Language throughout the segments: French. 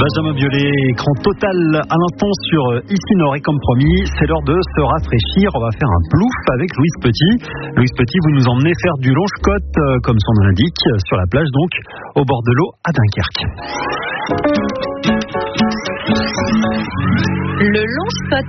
Benjamin Biolay, écran total à l'instant sur Ici Nord, et comme promis, c'est l'heure de se rafraîchir. On va faire un plouf avec Louise Petit. Louise Petit, vous nous emmenez faire du longe-côte, comme son nom l'indique, sur la plage, donc au bord de l'eau à Dunkerque. Le longe-côte.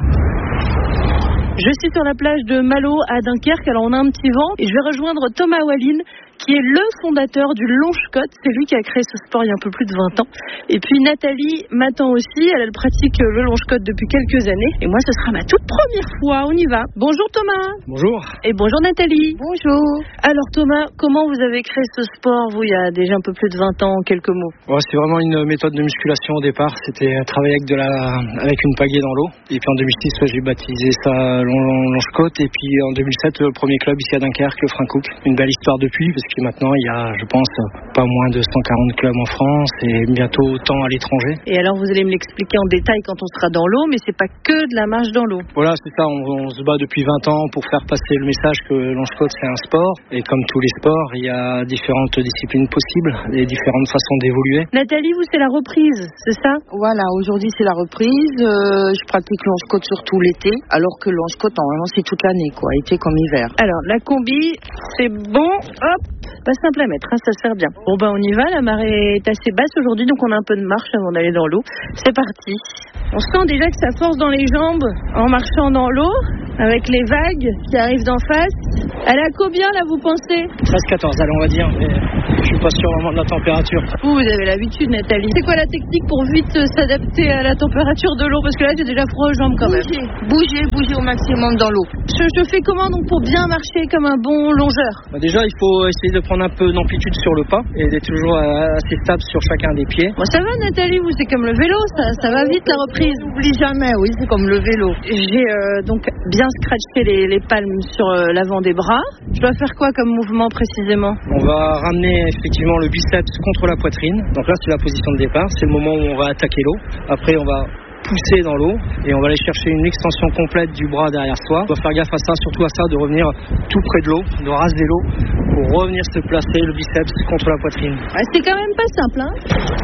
Je suis sur la plage de Malo à Dunkerque. Alors on a un petit vent et je vais rejoindre Thomas Walline, qui est le fondateur du longe-côte. C'est lui qui a créé ce sport il y a un peu plus de 20 ans. Et puis Nathalie m'attend aussi. Elle pratique le longe-côte depuis quelques années. Et moi, ce sera ma toute première fois. On y va. Bonjour Thomas. Bonjour. Et bonjour Nathalie. Bonjour. Alors Thomas, comment vous avez créé ce sport, vous, il y a déjà un peu plus de 20 ans, en quelques mots? C'est vraiment une méthode de musculation au départ. C'était travailler avec une pagaie dans l'eau. Et puis en 2006, j'ai baptisé ça longe-côte. Et puis en 2007, le premier club ici à Dunkerque, le Francook. Une belle histoire depuis, parce que maintenant, il y a, je pense, pas moins de 140 clubs en France et bientôt autant à l'étranger. Et alors, vous allez me l'expliquer en détail quand on sera dans l'eau, mais c'est pas que de la marche dans l'eau. Voilà, c'est ça. On se bat depuis 20 ans pour faire passer le message que le longe-côte, c'est un sport. Et comme tous les sports, il y a différentes disciplines possibles et différentes façons d'évoluer. Nathalie, vous, c'est la reprise, c'est ça? Voilà, aujourd'hui, c'est la reprise. Je pratique le longe-côte surtout l'été, alors que le longe-côte, normalement, c'est toute l'année, quoi, été comme hiver. Alors, la combi, c'est bon, hop, pas simple à mettre, hein, ça sert bien. Bon, on y va, la marée est assez basse aujourd'hui, donc on a un peu de marche avant d'aller dans l'eau. C'est parti. On sent déjà que ça force dans les jambes en marchant dans l'eau, avec les vagues qui arrivent d'en face. Elle a combien, là, vous pensez? 13-14, allez, on va dire, mais je suis pas sûr vraiment de la température. Vous avez l'habitude, Nathalie. C'est quoi la technique pour vite s'adapter à la température de l'eau? Parce que là, j'ai déjà froid aux jambes quand même. Bouger au maximum dans l'eau. Je fais comment, donc, pour bien marcher comme un bon longeur? Déjà, il faut essayer de prendre un peu d'amplitude sur le pas et d'être toujours assez stable sur chacun des pieds. Bon, ça va, Nathalie, vous, c'est comme le vélo, ça va vite, la reprise. N'oublie jamais, oui, c'est comme le vélo. J'ai donc bien scratché les palmes sur l'avant des bras. Je dois faire quoi comme mouvement précisément? On va ramener effectivement le biceps contre la poitrine. Donc là, c'est la position de départ. C'est le moment où on va attaquer l'eau. Après, on va pousser dans l'eau et on va aller chercher une extension complète du bras derrière soi. On doit faire gaffe à ça, surtout à ça, de revenir tout près de l'eau, de raser l'eau pour revenir se placer le biceps contre la poitrine. C'est quand même pas simple, hein?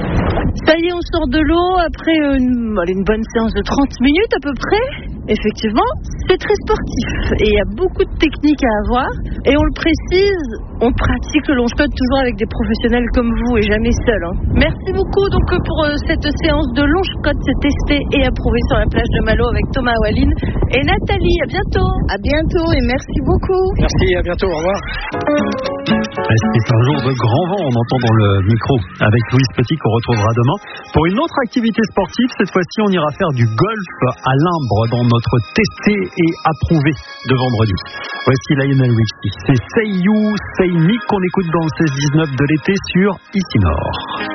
Ça y est, on sort de l'eau après une bonne séance de 30 minutes à peu près. Effectivement, c'est très sportif et il y a beaucoup de techniques à avoir. Et on le précise, on pratique le longe-côte toujours avec des professionnels comme vous et jamais seul, hein. Merci beaucoup donc pour cette séance de longe-côte, c'est testé et approuvé sur la plage de Malo avec Thomas Walline et Nathalie. À bientôt. À bientôt et merci beaucoup. Merci, à bientôt, au revoir. C'est un jour de grand vent, on entend dans le micro avec Louise Petit qu'on retrouvera demain pour une autre activité sportive. Cette fois-ci, on ira faire du golf à Limbre dans notre testé et approuvé de vendredi. Voici Lionel Richie. C'est Say You, Say Me qu'on écoute dans le 16-19 de l'été sur Ici Nord.